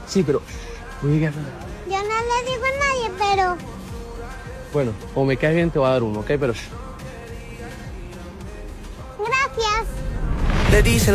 Sí, pero... Oiga, Yo no le digo a nadie, pero... bueno, o me caes bien, te voy a dar uno, ¿ok? Pero... Gracias. Le dicen